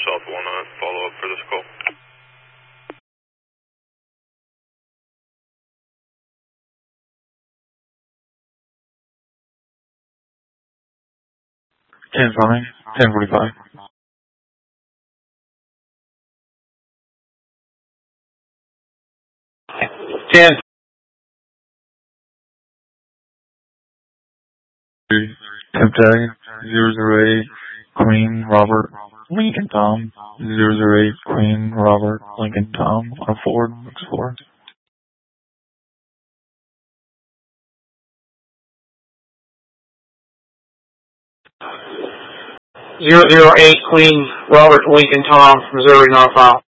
South 1 on follow up for this call. 10-5, 10-45. 10. Tag 008 Queen Robert Lincoln Tom 008 Queen Robert Lincoln Tom on Ford Explorer. 008 Queen Robert Lincoln Tom, Missouri, not file.